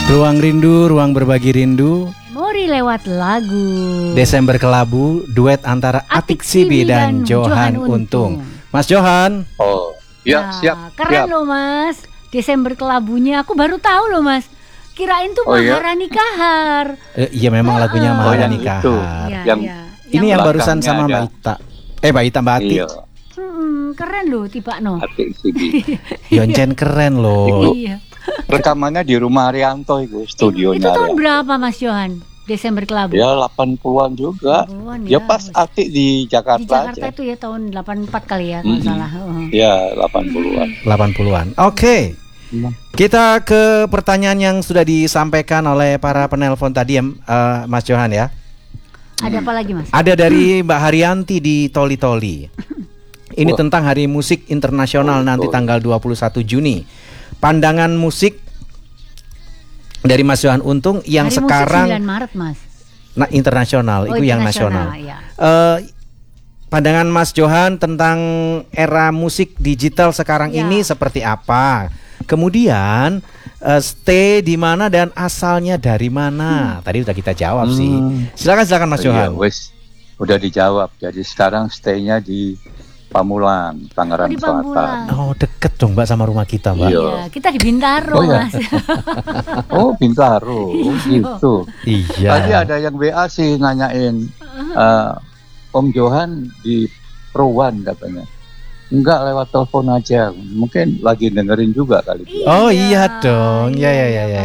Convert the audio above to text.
Ruang rindu, ruang berbagi rindu. Memori lewat lagu. Desember Kelabu, duet antara Atik Sibi dan Johan Untung. Mas Johan. Oh, ya, siap. Keren siap. loh Mas. Desember Kelabunya aku baru tahu loh Mas. Kirain tuh Maharani Kahar. Iya memang lagunya Maharani yang itu. Kahar. Yang Ini yang barusan sama belakangnya Mbak Ita. Mbak Ati. Iya, Keren loh tiba no. Atik Sibi. Yoncen keren loh. Iya. Rekamannya di rumah Arianto itu, studionya. Itu tahun Arianto. berapa Mas Johan? Desember Kelabu. Ya 80-an juga. 80-an Ya pas Atik di Jakarta, di Jakarta aja. itu ya tahun 84 kali ya kalau salah. Ya 80-an. 80-an. Oke. Kita ke pertanyaan yang sudah disampaikan oleh para penelpon tadi ya, Mas Johan ya. Ada apa lagi Mas? Ada dari Mbak Haryanti di Toli-Toli. Ini tentang Hari Musik Internasional nanti tanggal 21 Juni. Pandangan musik dari Mas Johan Untung yang Hari sekarang Musik 9 Maret Mas. Nah, internasional, itu yang nasional. Ya. Pandangan Mas Johan tentang era musik digital sekarang ini seperti apa? Kemudian stay di mana dan asalnya dari mana? Tadi udah kita jawab sih. Silakan Mas Johan. Wes udah dijawab. Jadi sekarang stay-nya di Pamulang, Tangerang di Selatan. Pamulang. Oh, deket dong Mbak sama rumah kita, Mbak. Iya. Ya, kita di Bintaro iya. Mas. Oh, Bintaro. Oh, gitu. Iya. Tadi ada yang WA sih nanyain Om Johan di Prowan katanya. Enggak, lewat telepon aja. Mungkin lagi dengerin juga kali. Oh iya dong. Ya.